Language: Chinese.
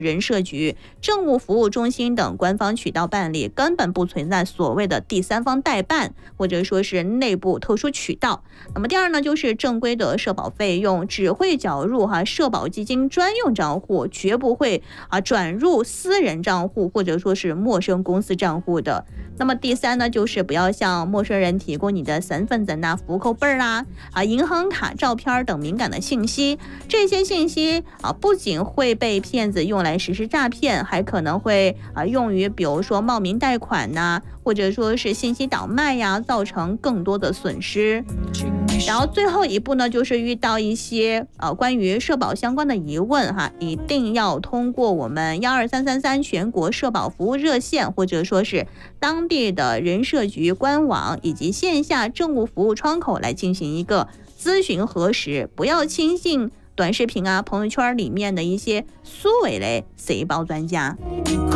人社局、政务服务中心等官方渠道办理，根本不存在所谓的第三方代办或者说是内部特殊渠道。那么第二呢，就是正规的社保费用只会缴入社保基金专用账户，绝不会转入私人账户或者说是陌生公司账户的。那么第三呢，就是不要向陌生人提供你的身份证户口本银行卡、照片等敏感的信息。这些信息不仅会被骗子用来实施诈骗，还可能会用于比如说冒名贷款或者说是信息倒卖造成更多的损失。然后最后一步呢，就是遇到一些关于社保相关的疑问一定要通过我们12333全国社保服务热线，或者说是当地的人社局官网以及线下政务服务窗口来进行一个咨询核实，不要轻信短视频朋友圈里面的一些苏伪类贼包专家。